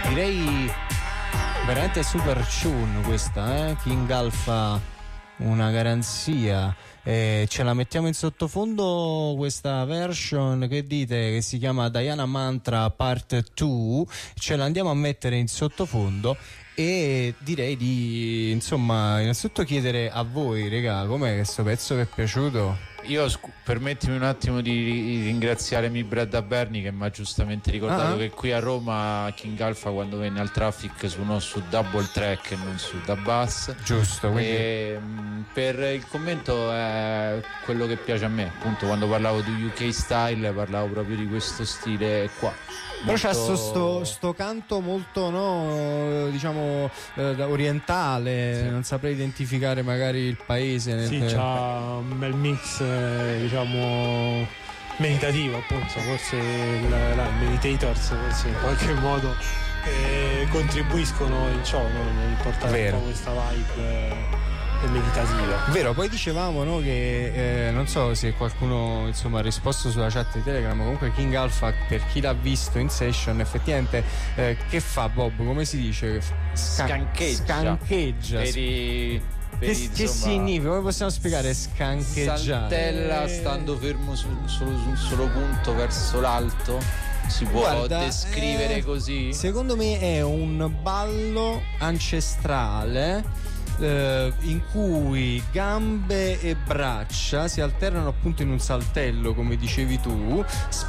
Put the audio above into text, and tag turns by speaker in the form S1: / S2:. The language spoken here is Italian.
S1: Direi veramente super tune questa, King Alpha, una garanzia. Ce la mettiamo in sottofondo questa version, che dite, che si chiama Diana Mantra Part 2, ce la andiamo a mettere in sottofondo. E direi di, insomma, innanzitutto chiedere a voi, regà, com'è questo pezzo, che è piaciuto?
S2: Io permettimi un attimo di ringraziare Brad Berni, che mi ha giustamente ricordato che qui a Roma King Alpha, quando venne al Traffic, suonò su double track e non su da bass.
S1: Giusto, quindi...
S2: E per il commento è quello che piace a me, appunto, quando parlavo di UK Style parlavo proprio di questo stile qua.
S1: Però c'ha sto canto molto, no, diciamo, orientale, sì. Non saprei identificare magari il paese.
S3: Sì, c'ha un bel mix, diciamo, meditativo, appunto. Forse i meditators forse in qualche modo contribuiscono in ciò, no? Nel portare un po' questa vibe meditativa.
S1: Vero, poi dicevamo, no, che non so se qualcuno, insomma, ha risposto sulla chat di Telegram, comunque King Alpha, per chi l'ha visto in session, effettivamente che fa, Bob? Come si dice? Scancheggia. Che significa? Come possiamo spiegare scancheggiare?
S2: Saltella stando fermo su un solo punto verso l'alto. Si può descrivere così?
S1: Secondo me è un ballo ancestrale in cui gambe e braccia si alternano appunto in un saltello, come dicevi tu,